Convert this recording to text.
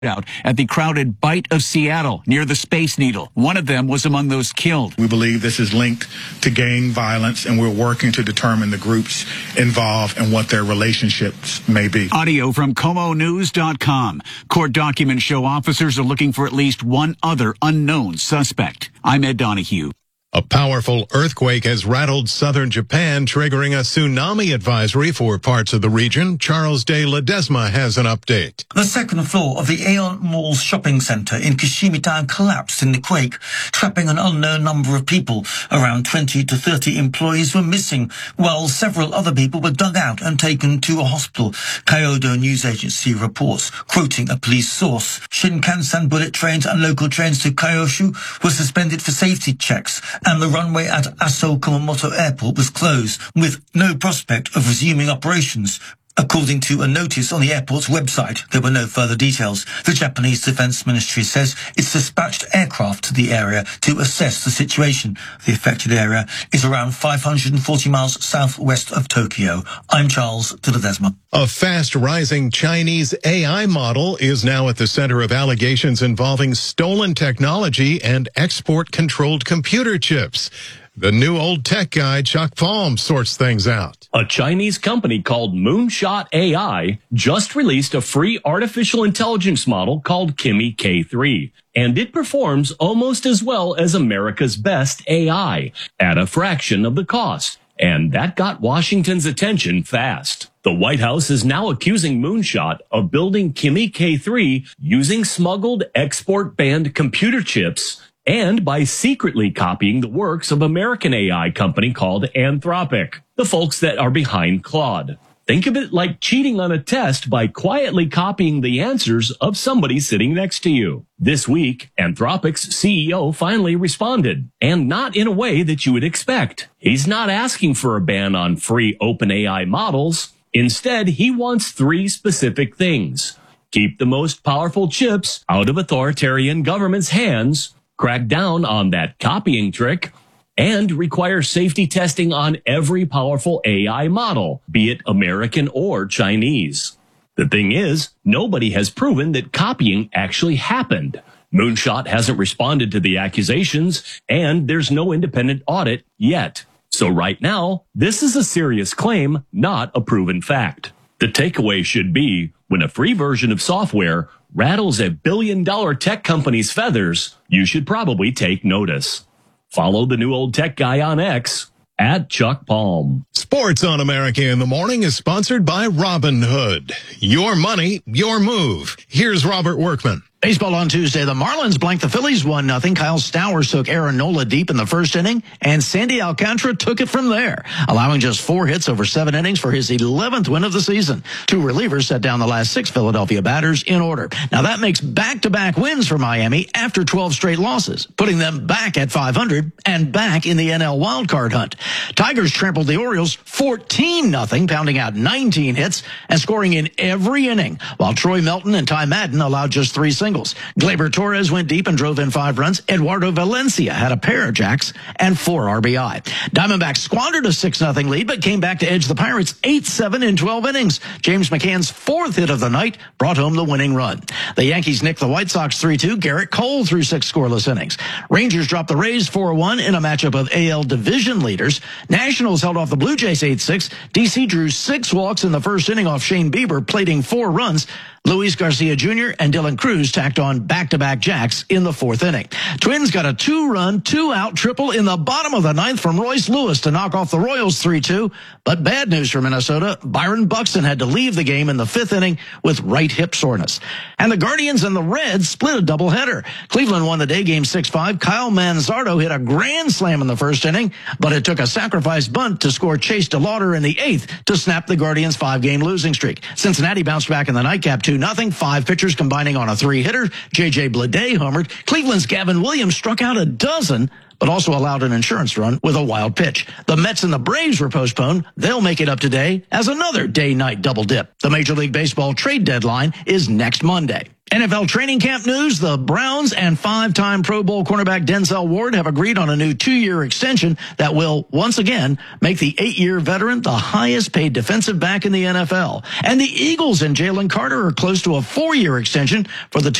out at the crowded Bight of Seattle near the Space Needle. One of them was among those killed. We believe this is linked to gang violence, and we're working to determine the groups involved and what their relationships may be. Audio from KomoNews.com. Court documents show officers are looking for at least one other unknown suspect. I'm Ed Donahue. A powerful earthquake has rattled southern Japan, triggering a tsunami advisory for parts of the region. Charles de Ledesma has an update. The second floor of the Aeon Mall shopping center in Kashimi Town collapsed in the quake, trapping an unknown number of people. Around 20 to 30 employees were missing, while several other people were dug out and taken to a hospital. Kyodo News Agency reports, quoting a police source. Shinkansen bullet trains and local trains to Kyushu were suspended for safety checks, and the runway at Aso Kumamoto Airport was closed, with no prospect of resuming operations. According to a notice on the airport's website, there were no further details. The Japanese Defense Ministry says it's dispatched aircraft to the area to assess the situation. The affected area is around 540 miles southwest of Tokyo. I'm Charles de Ledesma. A fast-rising Chinese AI model is now at the center of allegations involving stolen technology and export-controlled computer chips. The new old tech guy, Chuck Palm, sorts things out. A Chinese company called Moonshot AI just released a free artificial intelligence model called Kimi K3, and it performs almost as well as America's best AI at a fraction of the cost. And that got Washington's attention fast. The White House is now accusing Moonshot of building Kimi K3 using smuggled export-banned computer chips and by secretly copying the works of American AI company called Anthropic, the folks that are behind Claude. Think of it like cheating on a test by quietly copying the answers of somebody sitting next to you. This week, Anthropic's CEO finally responded, and not in a way that you would expect. He's not asking for a ban on free OpenAI models. Instead, he wants three specific things: keep the most powerful chips out of authoritarian governments' hands, crack down on that copying trick, and require safety testing on every powerful AI model, be it American or Chinese. The thing is, nobody has proven that copying actually happened. Moonshot hasn't responded to the accusations, and there's no independent audit yet. So right now, this is a serious claim, not a proven fact. The takeaway should be, when a free version of software rattles a billion-dollar tech company's feathers, you should probably take notice. Follow the new old tech guy on X at Chuck Palm. Sports on America in the Morning is sponsored by Robinhood. Your money, your move. Here's Robert Workman. Baseball on Tuesday, the Marlins blanked the Phillies 1-0. Kyle Stowers took Aaron Nola deep in the first inning, and Sandy Alcantara took it from there, allowing just 4 hits over 7 innings for his 11th win of the season. 2 relievers set down the last 6 Philadelphia batters in order. Now that makes back-to-back wins for Miami after 12 straight losses, putting them back at 500 and back in the NL wildcard hunt. Tigers trampled the Orioles 14-0, pounding out 19 hits and scoring in every inning, while Troy Melton and Ty Madden allowed just 3 singles. Gleyber Torres went deep and drove in 5 runs. Eduardo Valencia had a pair of jacks and 4 RBI. Diamondbacks squandered a 6-0 lead, but came back to edge the Pirates 8-7 in 12 innings. James McCann's 4th hit of the night brought home the winning run. The Yankees nicked the White Sox 3-2. Garrett Cole threw 6 scoreless innings. Rangers dropped the Rays 4-1 in a matchup of AL division leaders. Nationals held off the Blue Jays 8-6. DC drew 6 walks in the first inning off Shane Bieber, plating 4 runs. Luis Garcia Jr. and Dylan Cruz tacked on back-to-back jacks in the 4th inning. Twins got a 2-run, 2-out triple in the bottom of the 9th from Royce Lewis to knock off the Royals 3-2. But bad news for Minnesota. Byron Buxton had to leave the game in the 5th inning with right hip soreness. And the Guardians and the Reds split a doubleheader. Cleveland won the day game 6-5. Kyle Manzardo hit a grand slam in the 1st inning, but it took a sacrifice bunt to score Chase DeLauder in the 8th to snap the Guardians' 5-game losing streak. Cincinnati bounced back in the nightcap 2-0. 5 pitchers combining on a 3-hitter. J.J. Bleday homered. Cleveland's Gavin Williams struck out a dozen, but also allowed an insurance run with a wild pitch. The Mets and the Braves were postponed. They'll make it up today as another day-night double dip. The Major League Baseball trade deadline is next Monday. NFL training camp news, the Browns and 5-time Pro Bowl cornerback Denzel Ward have agreed on a new 2-year extension that will, once again, make the 8-year veteran the highest paid defensive back in the NFL. And the Eagles and Jalen Carter are close to a 4-year extension for the